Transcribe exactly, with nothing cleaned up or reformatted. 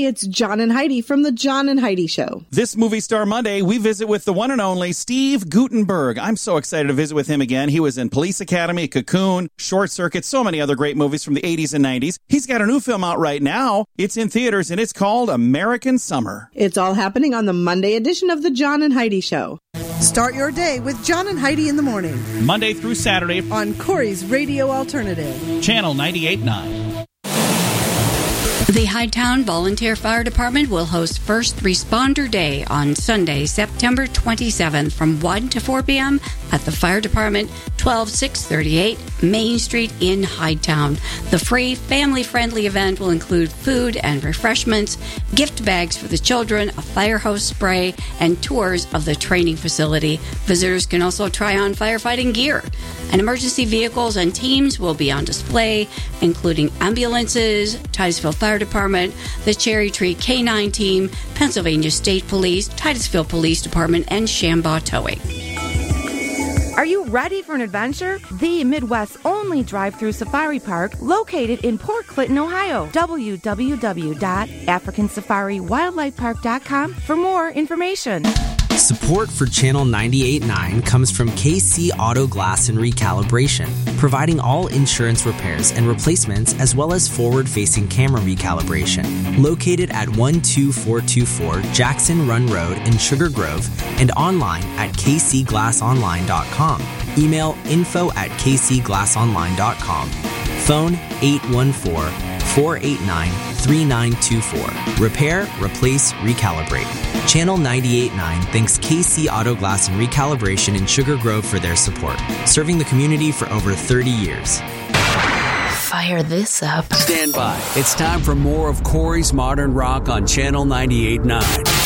Hey, it's John and Heidi from the John and Heidi Show. This Movie Star Monday, we visit with the one and only Steve Guttenberg. I'm so excited to visit with him again. He was in Police Academy, Cocoon, Short Circuit, so many other great movies from the eighties and nineties. He's got a new film out right now. It's in theaters, and it's called American Summer. It's all happening on the Monday edition of the John and Heidi Show. Start your day with John and Heidi in the morning. Monday through Saturday on Corey's Radio Alternative. Channel ninety-eight point nine. The Hightown Volunteer Fire Department will host First Responder Day on Sunday, September twenty-seventh from one to four p.m. at the Fire Department, twelve six thirty-eight Main Street in Hightown. The free, family-friendly event will include food and refreshments, gift bags for the children, a fire hose spray, and tours of the training facility. Visitors can also try on firefighting gear. And emergency vehicles and teams will be on display, including ambulances, Titusville Fire Department, the Cherry Tree K nine Team, Pennsylvania State Police, Titusville Police Department, and Shambaugh Towing. Are you ready for an adventure? The Midwest's only drive-through safari park located in Port Clinton, Ohio. w w w dot african safari wildlife park dot com for more information. Support for Channel ninety-eight point nine comes from K C Auto Glass and Recalibration, providing all insurance repairs and replacements as well as forward-facing camera recalibration. Located at one two four two four Jackson Run Road in Sugar Grove and online at k c glass online dot com. Email info at k c glass online dot com. Phone eight one four, four eight nine, three nine two four. Repair, replace, recalibrate. Channel ninety-eight point nine thanks K C Auto Glass and Recalibration in Sugar Grove for their support, serving the community for over thirty years. Fire this up. Stand by. It's time for more of Corey's Modern Rock on Channel ninety-eight point nine.